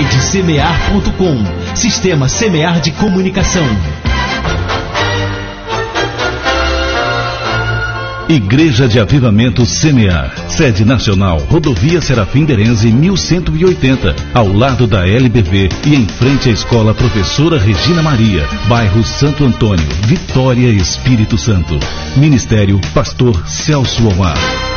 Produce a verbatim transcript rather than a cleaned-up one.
Rede Semear ponto com. Sistema Semear de Comunicação. Igreja de Avivamento Semear, sede nacional, Rodovia Serafim Derenze mil cento e oitenta, ao lado da L B V e em frente à Escola Professora Regina Maria, bairro Santo Antônio, Vitória, Espírito Santo. Ministério Pastor Celso Omar.